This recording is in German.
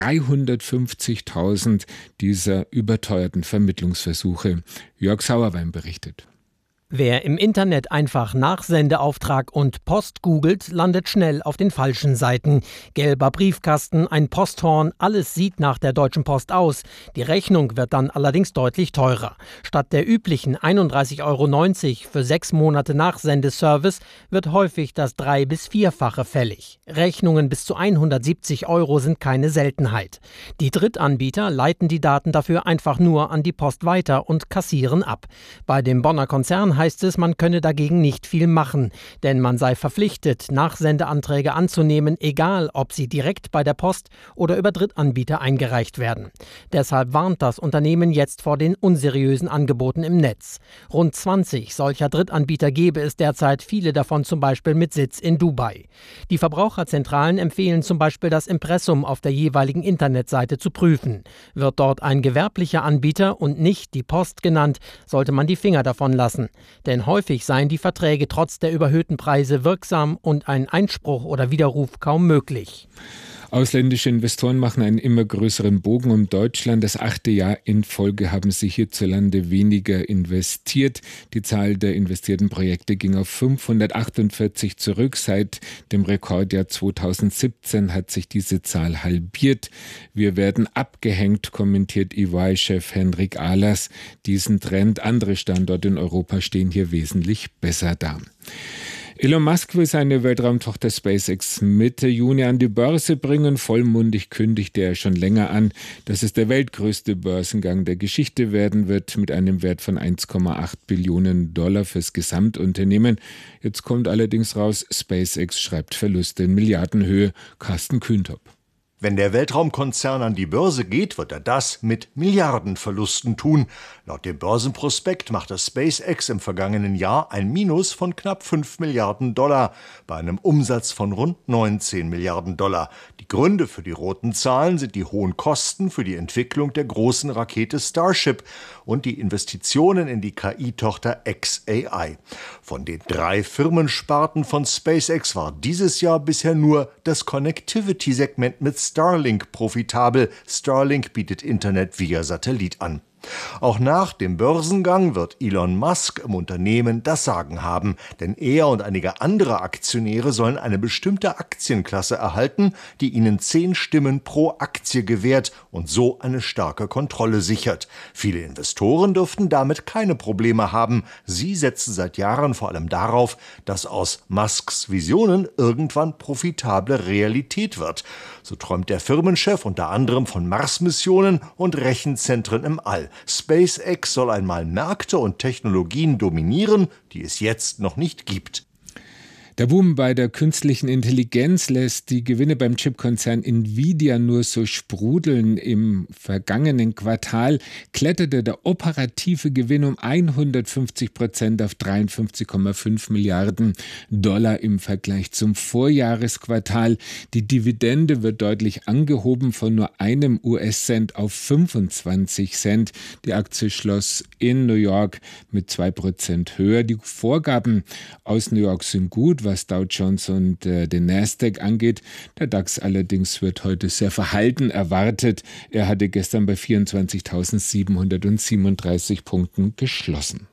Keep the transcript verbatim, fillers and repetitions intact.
dreihundertfünfzigtausend dieser überteuerten Vermittlungsversuche. Jörg Sauerwein berichtet. Wer im Internet einfach Nachsendeauftrag und Post googelt, landet schnell auf den falschen Seiten. Gelber Briefkasten, ein Posthorn, alles sieht nach der Deutschen Post aus. Die Rechnung wird dann allerdings deutlich teurer. Statt der üblichen einunddreißig Euro neunzig für sechs Monate Nachsendeservice wird häufig das drei- bis vierfache fällig. Rechnungen bis zu hundertsiebzig Euro sind keine Seltenheit. Die Drittanbieter leiten die Daten dafür einfach nur an die Post weiter und kassieren ab. Bei dem Bonner Konzern heißt es, man könne dagegen nicht viel machen, denn man sei verpflichtet, Nachsendeanträge anzunehmen, egal ob sie direkt bei der Post oder über Drittanbieter eingereicht werden. Deshalb warnt das Unternehmen jetzt vor den unseriösen Angeboten im Netz. Rund zwanzig solcher Drittanbieter gebe es derzeit, viele davon zum Beispiel mit Sitz in Dubai. Die Verbraucherzentralen empfehlen zum Beispiel, das Impressum auf der jeweiligen Internetseite zu prüfen. Wird dort ein gewerblicher Anbieter und nicht die Post genannt, sollte man die Finger davon lassen. Denn häufig seien die Verträge trotz der überhöhten Preise wirksam und ein Einspruch oder Widerruf kaum möglich. Ausländische Investoren machen einen immer größeren Bogen um Deutschland. Das achte Jahr in Folge haben sie hierzulande weniger investiert. Die Zahl der investierten Projekte ging auf fünfhundertachtundvierzig zurück. Seit dem Rekordjahr zweitausendsiebzehn hat sich diese Zahl halbiert. Wir werden abgehängt, kommentiert E Y-Chef Henrik Ahlers diesen Trend. Andere Standorte in Europa stehen hier wesentlich besser da. Elon Musk will seine Weltraumtochter SpaceX Mitte Juni an die Börse bringen. Vollmundig kündigte er schon länger an, dass es der weltgrößte Börsengang der Geschichte werden wird, mit einem Wert von eins Komma acht Billionen Dollar fürs Gesamtunternehmen. Jetzt kommt allerdings raus, SpaceX schreibt Verluste in Milliardenhöhe. Carsten Kühntop. Wenn der Weltraumkonzern an die Börse geht, wird er das mit Milliardenverlusten tun. Laut dem Börsenprospekt machte SpaceX im vergangenen Jahr ein Minus von knapp fünf Milliarden Dollar bei einem Umsatz von rund neunzehn Milliarden Dollar. Die Gründe für die roten Zahlen sind die hohen Kosten für die Entwicklung der großen Rakete Starship und die Investitionen in die K I-Tochter X A I. Von den drei Firmensparten von SpaceX war dieses Jahr bisher nur das Connectivity-Segment mit Starlink profitabel. Starlink bietet Internet via Satellit an. Auch nach dem Börsengang wird Elon Musk im Unternehmen das Sagen haben, denn er und einige andere Aktionäre sollen eine bestimmte Aktienklasse erhalten, die ihnen zehn Stimmen pro Aktie gewährt und so eine starke Kontrolle sichert. Viele Investoren dürften damit keine Probleme haben. Sie setzen seit Jahren vor allem darauf, dass aus Musks Visionen irgendwann profitable Realität wird. So träumt der Firmenchef unter anderem von Mars-Missionen und Rechenzentren im All. SpaceX soll einmal Märkte und Technologien dominieren, die es jetzt noch nicht gibt. Der Boom bei der künstlichen Intelligenz lässt die Gewinne beim Chipkonzern Nvidia nur so sprudeln. Im vergangenen Quartal kletterte der operative Gewinn um hundertfünfzig Prozent auf dreiundfünfzig Komma fünf Milliarden Dollar im Vergleich zum Vorjahresquartal. Die Dividende wird deutlich angehoben von nur einem U S-Cent auf fünfundzwanzig Cent. Die Aktie schloss in New York mit zwei Prozent höher. Die Vorgaben aus New York sind gut, was Dow Jones und äh, den Nasdaq angeht. Der DAX allerdings wird heute sehr verhalten erwartet. Er hatte gestern bei vierundzwanzigtausendsiebenhundertsiebenunddreißig Punkten geschlossen.